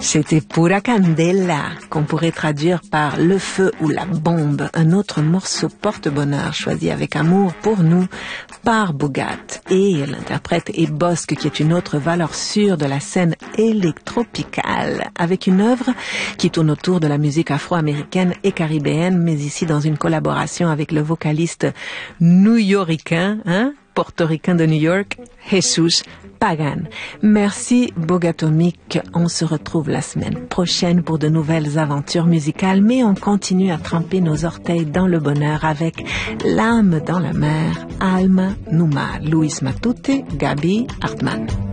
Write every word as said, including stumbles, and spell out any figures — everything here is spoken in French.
C'était Pura Candela, qu'on pourrait traduire par le feu ou la bombe, un autre morceau porte-bonheur choisi avec amour pour nous par Boogat. Et l'interprète est Bosque, qui est une autre valeur sûre de la scène électropicale, avec une œuvre qui tourne autour de la musique afro-américaine et caribéenne, mais ici dans une collaboration avec le vocaliste new-yorkain, hein, portoricain de New York, Jesus Pagan. Merci Bogatomique. On se retrouve la semaine prochaine pour de nouvelles aventures musicales, mais on continue à tremper nos orteils dans le bonheur avec L'âme dans la mer, Alma Numa, Luis Matute, Gaby Hartmann.